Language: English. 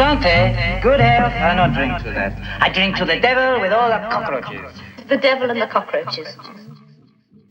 Santé, good health. I don't drink to that. I drink to the devil with all the cockroaches. The devil and the cockroaches.